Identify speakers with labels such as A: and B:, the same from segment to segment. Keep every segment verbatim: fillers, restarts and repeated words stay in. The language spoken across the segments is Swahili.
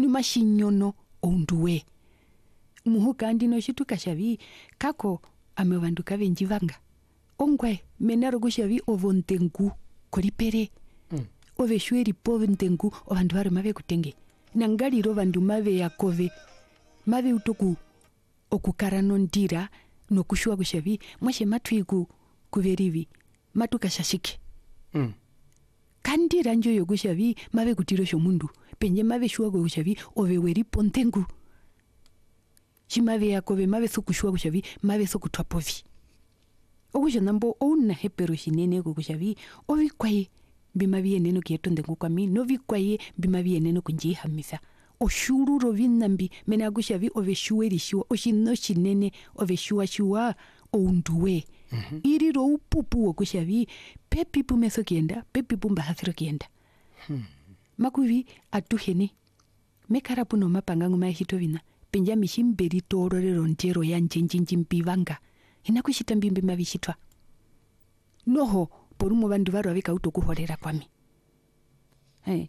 A: mashinyono ounduwe muhukandi no shituka shavi kako ame vandu kavenji vanga ongwe menaro kushavi ovontengu kolipere mm. ove shweri povontengu ovandu vari mave kutenge nangaliro vandu mave yakove mave utoku okukara nondira nokushua kushavi mwashe matwiku kuverivi matuka shashike mm. kandira njoyo kushavi mave kutiro shomundu penje mave shua kushavi ove weri pontengu chimave yakove mave sokushua kushavi mave sokutwapovi okusha nambo ouna hepero shinene kushavi ovikwaye bimavi eneno kietondengu kwami novikwaye bimavi eneno kunjihamisa oshururo vinambi mena kushavi ove shueri shua oshino shinene ove shua shua ounduwe mm-hmm. iriro upupu wokushavi pepipu meso kienda pepipu mbahasiro kienda hmm. makuvi atuhene mekarapu no mapangangu mahito vina penja mishimberi tororero ntero ya njenjinji mpivanga ina kushita mbimbi mavishitwa noho porumo vandu varo avika utokuhorera kwami hey.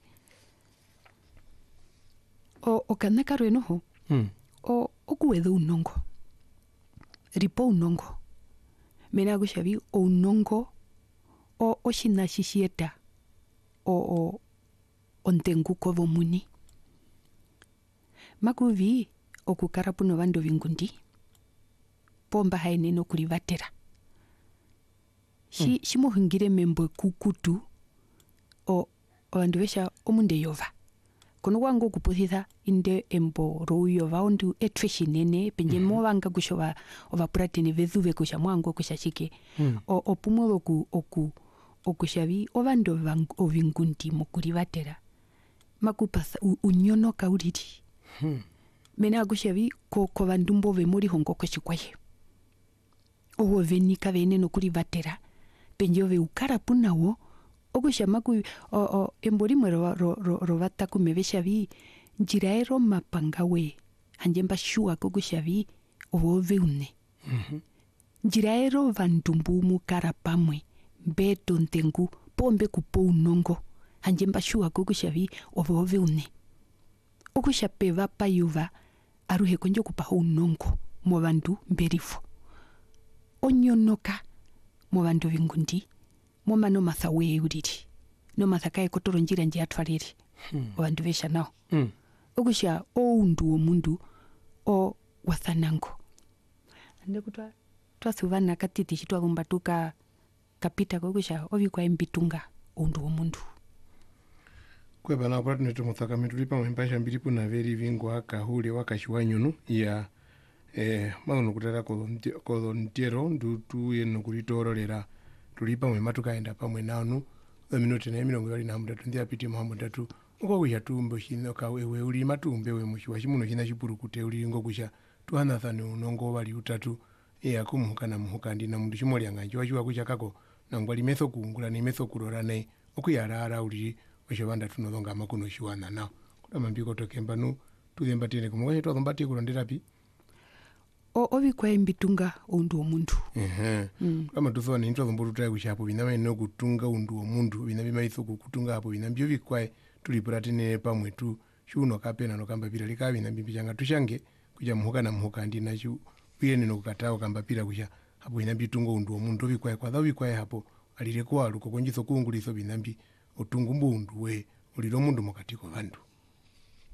A: o okanakaro enoho hmm. o okuwedho unongo ripo unongo mena kushavi o unongo o oshina shishieta o o ontengu kovo muni makuvi okukara puno vandu vingundi pomba haeneno kulivatera shi mm. shimuhungire membo kukutu o vandu vesha omunde yova kono wango kuputhitha inde embo rouyova ondu etwe shinene penje mm. movanga kushova ova pratene vethuve kusha mwango kushashike mm. o opumwe oku oku okushavi ovando ovingundi mokulivatera makupasa unyono kauriri hmm. mena kushavi ko ko vandu mbove muri hongo koshikwaye owo venika vene nokulivatera penje ove ukara punawo okushama ku o, o embori mwero ro ro, ro vataku meveshavi njiraero mapangawe hanjemba shua kokushavi owo veune mhm mm njiraero vandumbu mukara pamwe beto ntengu pombe kupo unongo hanjemba shua kokushavi owo veune okushapeva payuva aruhe konjo kupaho unongo mo vandu mberifo onyonoka mo vandu vingundi mo mano mathawe uriri no mathakaye kotoro njira nje atwariri hmm. vandu vesha nao hmm. okusha oundu omundu o wathanango ande kutwa twasuvana katiti chitwa kumbatuka kapita kokusha ovikwa embitunga oundu omundu
B: kwebana kwatu netumutaka mitulipa mwimpasha mbilipu na veri vingu haka hule wakashiwa nyunu ya eh maunu kutara ko ntero ndutu yeno kulitorolera tulipa mwematu kaenda pamwe nanu minute na milongo yali na mudatu ndia piti mahambo datu uko kuya tumbo shino ka wewe uli matumbe we mushi washimuno shina shipuru kute uli ngo kusha tuhana thani unongo bali utatu ya kumuka na muhuka ndina mundu shimoli yanganjo washiwa kusha kako nangwali metho kungula ni metho kurora naye okuyarara uli oshabanda tunozonga makuno shiwana nao kudama mbiko tokemba nu tuyemba tene kumwe to zombati kulondera pi
A: o ovikwa embitunga undu omundu
B: ehe mm. kama tuzone into zomboru tayi kushapo biname no kutunga undu omundu binabi maitho kutunga hapo binambyo vikwae tulipratine pamwe tu shuno kapena no kamba pira likabi na mbimbi changa tushange kuja muhuka na muhuka ndina shu uyene no kukatao kamba pira kusha hapo binambyo tunga undu omundu vikwae kwa dhawi kwae hapo alirekuwa luko konjiso kuunguliso binambi otungu mbundu we ulilo mundu mukatiko vandu